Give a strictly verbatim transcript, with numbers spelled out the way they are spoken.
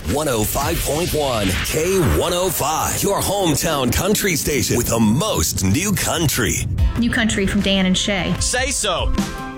one oh five point one K one oh five, your hometown country station with the most new country. New country from Dan and Shay. Say so.